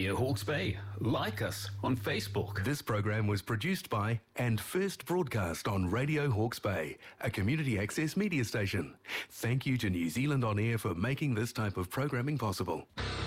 Radio Hawke's Bay. Like us on Facebook. This program was produced by and first broadcast on Radio Hawke's Bay, a community access media station. Thank you to New Zealand On Air for making this type of programming possible.